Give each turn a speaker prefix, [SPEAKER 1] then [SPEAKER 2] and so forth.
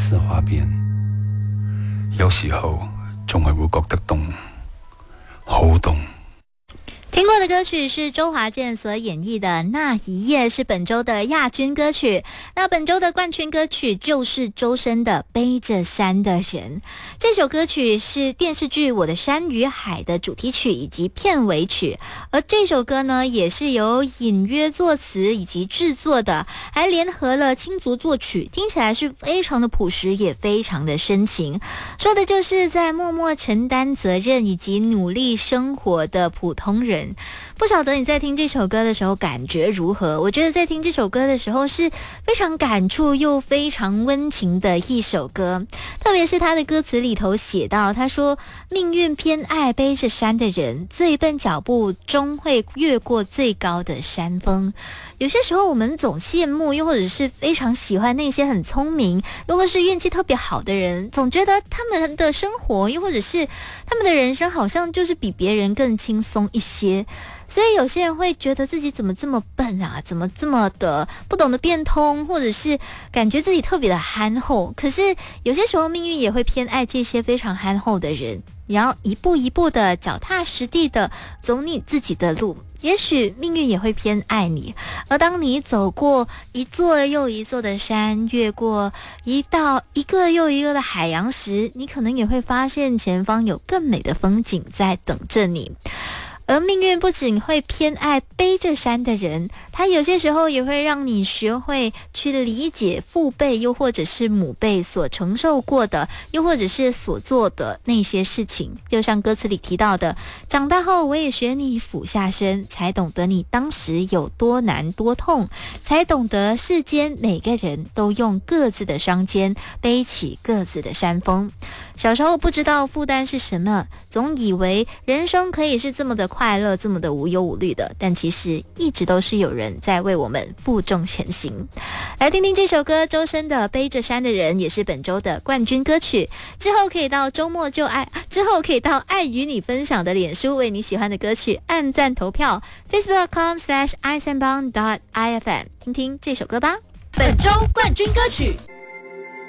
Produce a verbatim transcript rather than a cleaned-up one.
[SPEAKER 1] 似花邊，有時候仲係會覺得凍，好凍。
[SPEAKER 2] 听过的歌曲是周华健所演绎的《那一夜》，是本周的亚军歌曲。那本周的冠军歌曲就是周深的《背着山的人》。这首歌曲是电视剧《我的山与海》的主题曲以及片尾曲，而这首歌呢也是由隐约作词以及制作的，还联合了青竹作曲，听起来是非常的朴实，也非常的深情。说的就是在默默承担责任以及努力生活的普通人。不晓得你在听这首歌的时候感觉如何？我觉得在听这首歌的时候是非常感触又非常温情的一首歌，特别是他的歌词里头写到，他说命运偏爱背着山的人，最笨脚步终会越过最高的山峰。有些时候我们总羡慕又或者是非常喜欢那些很聪明又或是运气特别好的人，总觉得他们的生活又或者是他们的人生好像就是比别人更轻松一些，所以有些人会觉得自己怎么这么笨啊，怎么这么的不懂得变通，或者是感觉自己特别的憨厚。可是有些时候命运也会偏爱这些非常憨厚的人，你要一步一步的脚踏实地的走你自己的路，也许命运也会偏爱你。而当你走过一座又一座的山，越过一道一个又一个的海洋时，你可能也会发现前方有更美的风景在等着你。而命运不仅会偏爱背着山的人，它有些时候也会让你学会去理解父辈又或者是母辈所承受过的，又或者是所做的那些事情。就像歌词里提到的，长大后我也学你俯下身，才懂得你当时有多难多痛，才懂得世间每个人都用各自的双肩背起各自的山峰。小时候不知道负担是什么，总以为人生可以是这么的快乐，这么的无忧无虑的，但其实一直都是有人在为我们负重前行。来听听这首歌，周深的《背着山的人》也是本周的冠军歌曲。之后可以到周末就爱，之后可以到爱与你分享的脸书为你喜欢的歌曲按赞投票 facebook dot com slash i sam bang dot i f m 听听这首歌吧。
[SPEAKER 3] 本周冠军歌曲。